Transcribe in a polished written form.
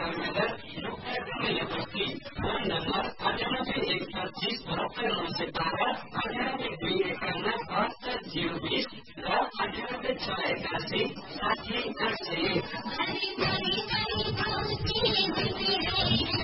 Terminal मुख्य गृह बस्ती phone number 9815307212 9821 र 9861 80 80।